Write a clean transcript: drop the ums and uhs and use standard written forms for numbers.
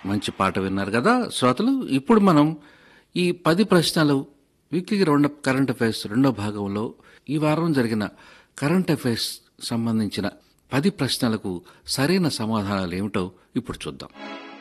మంచి పాట విన్నారు కదా శ్రోతలు. ఇప్పుడు మనం ఈ 10 ప్రశ్నలు వీక్లీ కరెంట్ అఫైర్స్ రెండో భాగంలో ఈ వారం జరిగిన కరెంట్ అఫైర్స్ సంబంధించిన 10 ప్రశ్నలకు సరైన సమాధానాలు ఏమిటో ఇప్పుడు చూద్దాం.